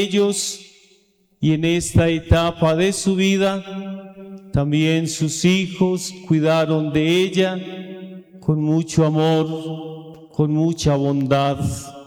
ellos y en esta etapa de su vida también sus hijos cuidaron de ella con mucho amor, con mucha bondad.